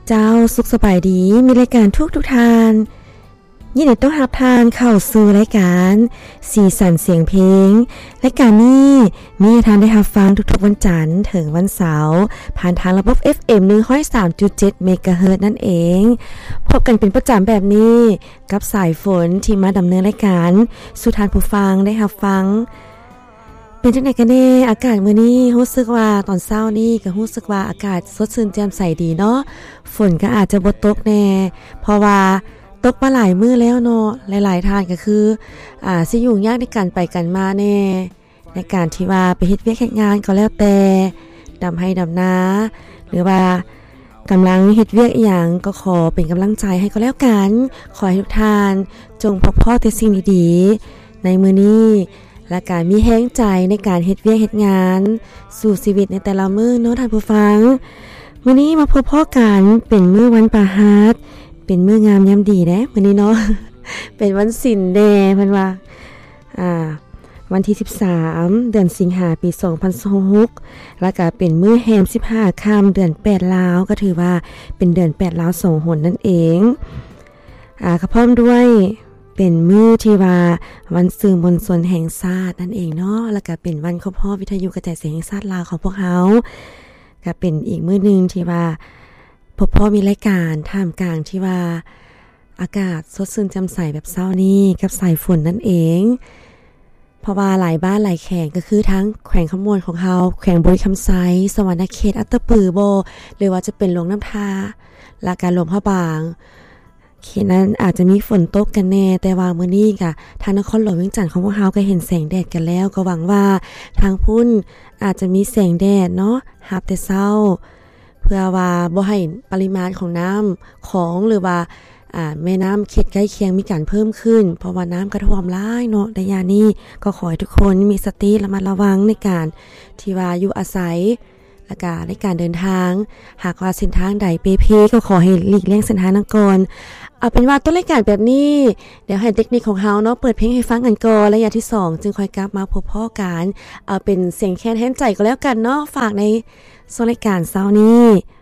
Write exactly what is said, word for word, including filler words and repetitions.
เจ้าสุขสบายดีมีรายการทุกทุกทานยินดีต้อนรับทานเข้าสู่รายการสีสันเสียงเพลงรายการนี้มีให้ทานได้รับฟังทุกๆวันจันทร์ถึงวันเสาร์ผ่านทางระบบ เอฟ เอ็ม หนึ่งร้อยสามจุดเจ็ด เมกะเฮิรตซ์นั่นเองพบกันเป็นประจำแบบนี้กับสายฝนที่มาดำเนินรายการสู่ทานผู้ฟังได้รับฟังเป็นจังได๋กันแน่อากาศมื้อนี้รู้สึกว่าตอนเช้านี้ก็รู้สึกว่าอากาศสดชื่นแจ่มใสดีเนาะฝนก็อาจจะบ่ตกแน่เพราะว่าตกมาหลายมื้อแล้วเนาะหลายๆท่านก็คืออ่าสิยุ่งยากในการไปกันมาแน่ในการที่ว่าไปเฮ็ดเวียกเฮ็ดงานก็แล้วแต่ดำให้ดำนาหรือว่ากำลังเฮ็ดเวียกอีหยังก็ขอเป็นกำลังใจให้ก็แล้วกันขอให้ทุกท่านจงพบพอแต่สิ่งดีๆในมื้อนี้และการมีแรงใจในการเฮ็ดเวียกเฮ็ดงานสู่ชีวิตในแต่ละมื้อเนาะท่านผู้ฟังมื้อนี้มาพบพ้อกันเป็นมื้อวันพฤหัสเป็นมื้องามยามดีเด้มื้อนี้เนาะ เป็นวันศีลแดเพิ่นว่าอ่าวันที่สิบสามเดือนสิงหาคมปีสองพันยี่สิบหกแล้วก็เป็นมื้อแรมสิบห้าค่ำเดือนแปดลาวก็ถือว่าเป็นเดือนแปดลาวสองหนนั่นเองอ่าก็พร้อมด้วยเป็นมื้อที่ว่าวันสื่อมวลชนแห่งชาตินั่นเองเนาะแล้วก็เป็นวันครบรอบวิทยุกระจายเสียงแห่งชาติลาวของพวกเฮาก็เป็นอีกมื้อนึงที่ว่าพบพอมีรายการท่ามกลางที่ว่าอากาศสดชื่นแจ่มใสแบบเช้านี้กับสายฝนนั่นเองเพราะว่าหลายบ้านหลายแขวงก็คือทั้งแขวงขมวนของเฮาแขวงบริคำไซสวรรณเขตอัตตปือโบหรือว่าจะเป็นหลวงน้ำทาและการหลวงพระบางเขตนั้นอาจจะมีฝนตกกันแน่แต่ว่ามื้อนี้ก็ทางนครหลวงเวียงจันทน์ของพวกเฮาก็เห็นแสงแดดกันแล้วก็หวังว่าทางพุ่นอาจจะมีแสงแดดเนาะรับแต่เช้าเพื่อว่าบ่ให้ปริมาณของน้ำของหรือว่าอ่าแม่น้ำเขตใกล้เคียงมีการเพิ่มขึ้นเพราะว่าน้ำกระท่วมหลายเนาะในยามนี้ก็ขอให้ทุกคนมีสติระมัดระวังในการที่ว่าอยู่อาศัยและก็ในการเดินทางหากว่าเส้นทางใดเปเพก็ขอให้หลีกเลี่ยงเส้นทางนั้นก่อนเอาเป็นว่าต้นรายการแบบนี้เดี๋ยวให้เทคนิคของเฮาเนาะเปิดเพลงให้ฟังกันก่อนและอย่างที่สองจึงค่อยกลับมาพบพ้อกันเอาเป็นเสียงแค้นแทนใจก็แล้วกันเนาะฝากในส่วนรายการเช้านี้